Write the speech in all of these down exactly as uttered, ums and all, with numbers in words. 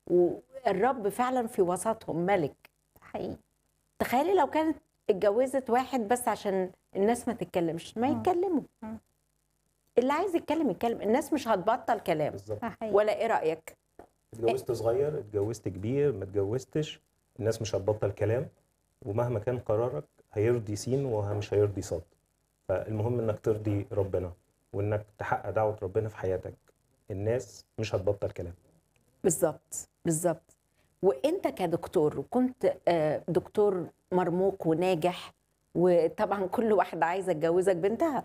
والرب فعلا في وسطهم ملك حقيقي. تخيلي لو كانت اتجوزت واحد بس عشان الناس ما تتكلمش، ما إمم. يتكلموا. إمم. اللي عايز يتكلم يتكلم، الناس مش هتبطل كلام. بالظبط. ده حقيقي. ولا ايه رأيك؟ اتجوزت صغير، اتجوزت كبير، ما اتجوزتش، الناس مش هتبطل كلام، ومهما كان قرارك هيرضي سين ومش هيرضي صاد. فالمهم انك ترضي ربنا وانك تحقق دعوة ربنا في حياتك، الناس مش هتبطل كلام. بالظبط بالظبط. وانت كدكتور، وكنت آه، دكتور مرموق وناجح، وطبعا كل واحده عايزه تجوزك بنتها.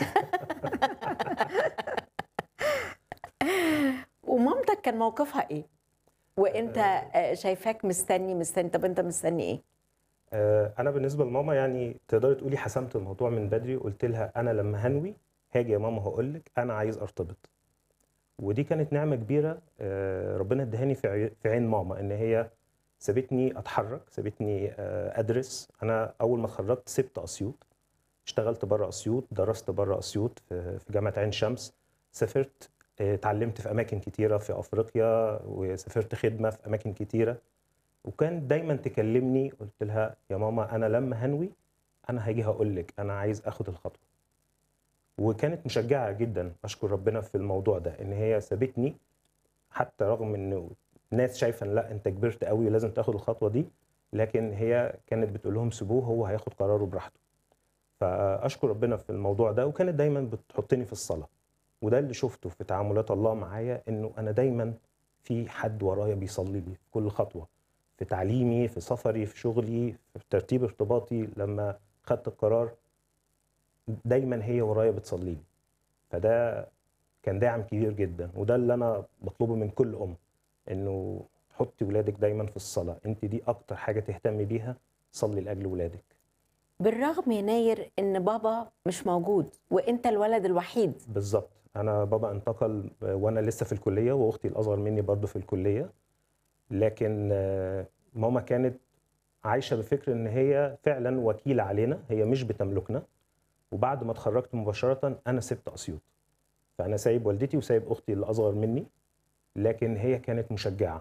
ومامتك كان موقفها ايه وانت آه، شايفاك مستني مستني طب انت مستني ايه؟ آه، انا بالنسبه لماما يعني تقدري تقولي حسمت الموضوع من بدري، قلت لها انا لما هنوي هاجي يا ماما هقول لك انا عايز ارتبط. ودي كانت نعمه كبيره آه، ربنا ادهاني في عي- في عين ماما، ان هي سابتني اتحرك، سابتني آه، ادرس. انا اول ما اتخرجت سبت اسيوط، اشتغلت بره اسيوط، درست بره اسيوط في في جامعه عين شمس، سافرت آه، اتعلمت في اماكن كتيره في افريقيا، وسافرت خدمه في اماكن كتيره. وكان دايما تكلمني، قلت لها يا ماما انا لما هنوي انا هاجي هقول لك انا عايز اخد الخطوه. وكانت مشجعه جدا، اشكر ربنا في الموضوع ده، ان هي سابتني حتى رغم ان ناس شايفه ان لا انت كبرت قوي ولازم تاخد الخطوه دي، لكن هي كانت بتقول لهم سيبوه هو هياخد قراره براحته. فاشكر ربنا في الموضوع ده. وكانت دايما بتحطني في الصلاه، وده اللي شفته في تعاملات الله معايا، انه انا دايما في حد ورايا بيصلي لي في كل خطوه، في تعليمي، في سفري، في شغلي، في ترتيب ارتباطي. لما خدت القرار دايما هي ورايا بتصلي لي، فده كان داعم كبير جدا. وده اللي انا بطلبه من كل ام، انه حطي ولادك دايما في الصلاه، انت دي اكتر حاجه تهتمي بيها، صلي لاجل ولادك. بالرغم يا ناير ان بابا مش موجود وانت الولد الوحيد. بالظبط. انا بابا انتقل وانا لسه في الكليه، واختي الاصغر مني برضو في الكليه، لكن آه، ماما كانت عايشه بفكر ان هي فعلا وكيله علينا، هي مش بتملكنا. وبعد ما اتخرجت مباشره انا سبت اسيوط، فانا سايب والدتي وسايب اختي اللي اصغر مني، لكن هي كانت مشجعه.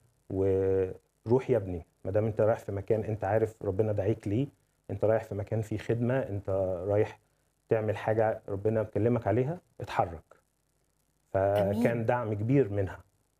وروح يا ابني، ما دام انت رايح في مكان انت عارف ربنا دعيك ليه، انت رايح في مكان فيه خدمه، انت رايح تعمل حاجه ربنا مكلمك عليها، اتحرك. امين. فكان دعم كبير منها.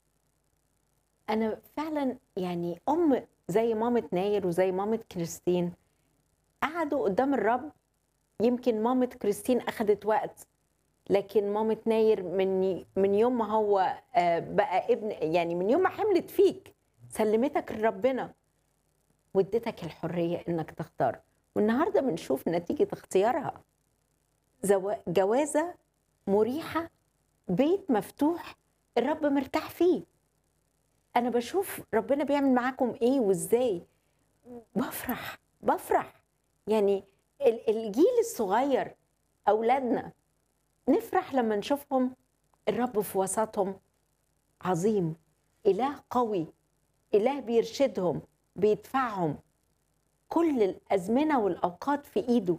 انا فعلا يعني ام زي مامة ناير وزي مامة كريستين قعدوا قدام الرب. يمكن مامة كريستين اخذت وقت، لكن مامة ناير من من يوم ما هو آه، بقى ابن، يعني من يوم ما حملت فيك سلمتك لربنا واديتك الحرية انك تختار. والنهارده بنشوف نتيجة اختيارها زوا- جوازة مريحة، بيت مفتوح الرب مرتاح فيه. انا بشوف ربنا بيعمل معاكم ايه وازاي، بفرح بفرح. يعني ال- الجيل الصغير اولادنا نفرح لما نشوفهم الرب في وسطهم عظيم، اله قوي، اله بيرشدهم بيدفعهم، كل الازمنه والاوقات في ايده،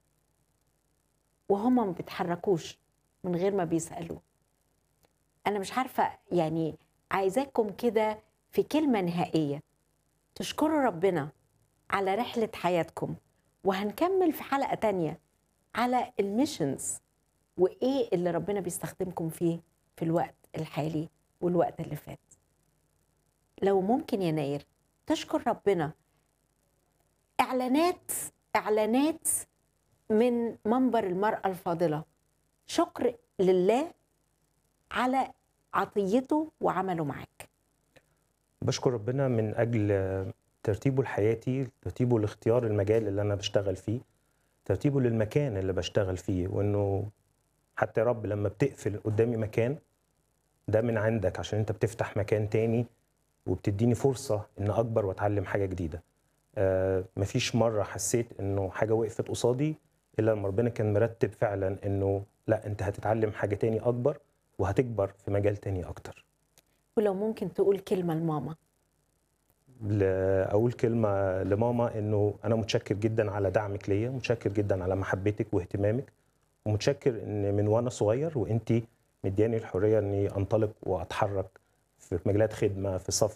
وهم ما بيتحركوش من غير ما بيسالوا. انا مش عارفه، يعني عايزاكم كده في كلمه نهائيه تشكروا ربنا على رحله حياتكم، وهنكمل في حلقه تانية على الميشنز وايه اللي ربنا بيستخدمكم فيه في الوقت الحالي والوقت اللي فات. لو ممكن يا ناير تشكر ربنا، اعلانات اعلانات من منبر المرأة الفاضلة، شكر لله على عطيته وعمله معاك. بشكر ربنا من اجل ترتيبه لحياتي، ترتيبه لاختيار المجال اللي انا بشتغل فيه، ترتيبه للمكان اللي بشتغل فيه. وانه حتى يا رب لما بتقفل قدامي مكان ده من عندك، عشان انت بتفتح مكان تاني وبتديني فرصة ان اكبر واتعلم حاجة جديدة. آه مفيش مرة حسيت انه حاجة وقفت قصادي الا لما ربنا كان مرتب فعلا انه لا انت هتتعلم حاجة تاني اكبر وهتكبر في مجال تاني اكتر. ولو ممكن تقول كلمة لماما. اقول كلمة لماما، انه انا متشكر جدا على دعمك ليا، متشكر جدا على محبتك واهتمامك، ومتشكر ان من وانا صغير وانتي مدياني الحرية اني انطلق واتحرك في مجالات خدمة، في سفر،